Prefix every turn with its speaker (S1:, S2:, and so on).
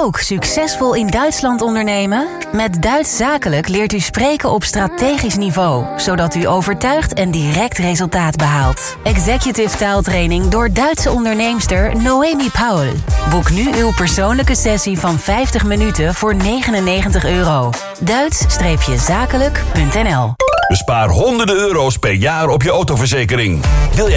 S1: ook succesvol in Duitsland ondernemen? Met Duits Zakelijk leert u spreken op strategisch niveau, zodat u overtuigt en direct resultaat behaalt. Executive taaltraining door Duitse onderneemster Noemi Paul. Boek nu uw persoonlijke sessie van 50 minuten voor €99. Duits-zakelijk.nl.
S2: Bespaar honderden euro's per jaar op je autoverzekering. Wil jij